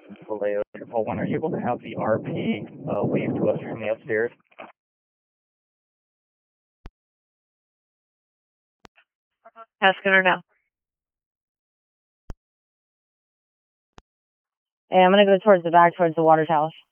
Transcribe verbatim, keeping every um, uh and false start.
Vallejo Triple One, are you able to have the R P uh, wave to us from the upstairs? Asking her now. Hey, I'm gonna go towards the back, towards the water towers.